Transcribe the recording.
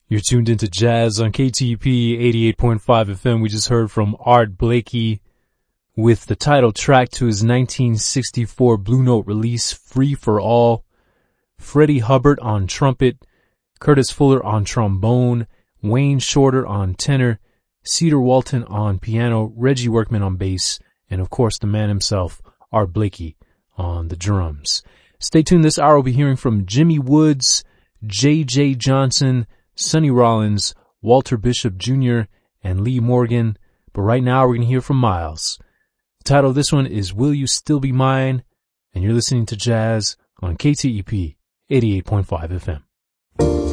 You're tuned into Jazz on KTP 88.5 FM. We just heard from Art Blakey with the title track to his 1964 Blue Note release, Free for All. Freddie Hubbard on trumpet, Curtis Fuller on trombone, Wayne Shorter on tenor, Cedar Walton on piano, Reggie Workman on bass, and of course the man himself, Art Blakey, on the drums. Stay tuned. This hour we'll be hearing from Jimmy Woods, J.J. Johnson, Sonny Rollins, Walter Bishop Jr., and Lee Morgan. But right now we're going to hear from Miles. The title of this one is Will You Still Be Mine? And you're listening to Jazz on KTEP 88.5 FM.